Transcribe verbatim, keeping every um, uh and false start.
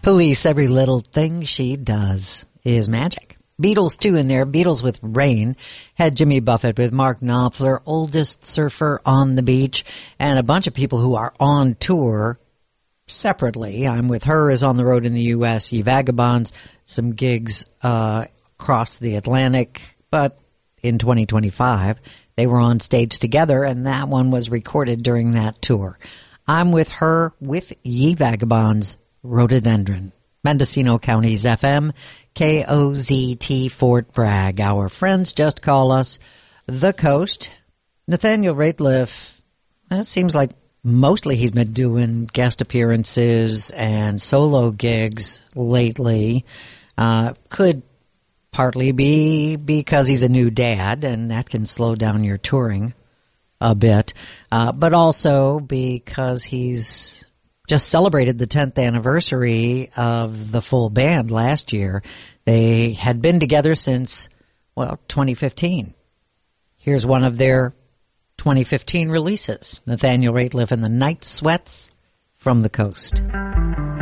Police, every little thing she does is magic. Beatles, too, in there. Beatles with Rain. Had Jimmy Buffett with Mark Knopfler, oldest surfer on the beach, and a bunch of people who are on tour separately. I'm With Her is on the road in the U S Ye Vagabonds, some gigs uh, across the Atlantic, but in twenty twenty-five, they were on stage together, and that one was recorded during that tour. I'm With Her with Ye Vagabonds, Rhododendron. Mendocino County's F M, K O Z T Fort Bragg. Our friends just call us The Coast. Nathaniel Rateliff, it seems like mostly he's been doing guest appearances and solo gigs lately. Uh, could partly be because he's a new dad, and that can slow down your touring a bit, uh, but also because he's just celebrated the tenth anniversary of the full band last year. They had been together since, well, twenty fifteen. Here's one of their twenty fifteen releases. Nathaniel Rateliff and the Night Sweats from the Coast.